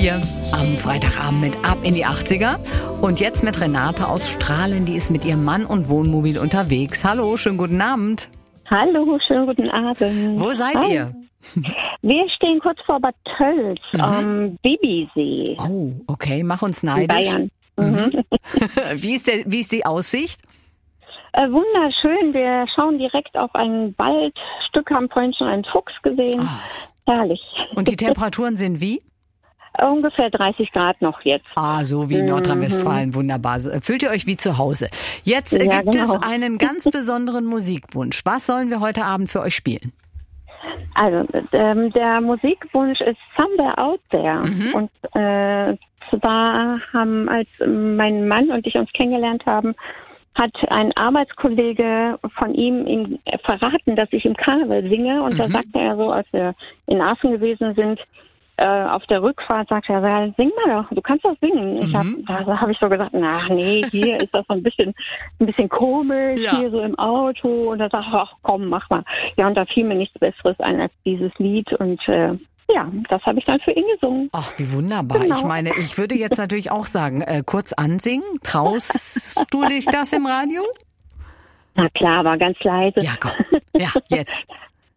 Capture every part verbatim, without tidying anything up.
hier am Freitagabend mit Ab in die achtziger. Und jetzt mit Renate aus Strahlen, die ist mit ihrem Mann und Wohnmobil unterwegs. Hallo, schönen guten Abend. Hallo, schönen guten Abend. Wo seid Hi. ihr? Wir stehen kurz vor Bad Tölz Mhm. am Bibisee Oh, okay, mach uns in neidisch. Bayern. Mhm. Wie ist der, wie ist die Aussicht? Äh, wunderschön, wir schauen direkt auf ein Waldstück, haben vorhin schon einen Fuchs gesehen. Ah. Herrlich. Und die Temperaturen sind wie? Ungefähr dreißig Grad noch jetzt. Ah, so wie in Mhm. Nordrhein-Westfalen, wunderbar. Fühlt ihr euch wie zu Hause? Jetzt äh, Ja, gibt es genau. einen ganz besonderen Musikwunsch. Was sollen wir heute Abend für euch spielen? Also, ähm, der Musikwunsch ist Somewhere Out There. Mhm. Und äh, zwar haben, als mein Mann und ich uns kennengelernt haben, hat ein Arbeitskollege von ihm ihm verraten, dass ich im Karneval singe. Und da Mhm. sagte er so, als wir in Aachen gewesen sind, äh, auf der Rückfahrt sagte er, ja, sing mal doch, du kannst doch singen. Ich hab, Mhm. da habe ich so gesagt, ach nee, hier ist das so ein bisschen, ein bisschen komisch, Ja. hier so im Auto. Und da sagte er, ach komm, mach mal. Ja, und da fiel mir nichts Besseres ein als dieses Lied. Und äh, ja, das habe ich dann für ihn gesungen. Ach, wie wunderbar. Genau. Ich meine, ich würde jetzt natürlich auch sagen, äh, kurz ansingen. Traust du dich das im Radio? Na klar, war ganz leise. Ja, komm. Ja, jetzt.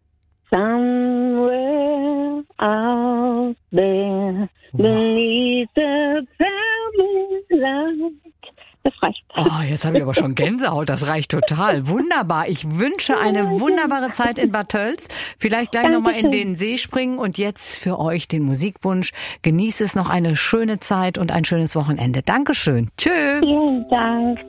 Somewhere out there, beneath the pale moonlight. Das reicht. Oh, jetzt habe ich aber schon Gänsehaut. Das reicht total. Wunderbar. Ich wünsche eine wunderbare Zeit in Bad Tölz. Vielleicht gleich nochmal in den See springen. Und jetzt für euch den Musikwunsch. Genießt es noch eine schöne Zeit und ein schönes Wochenende. Dankeschön. Tschö. Vielen Dank.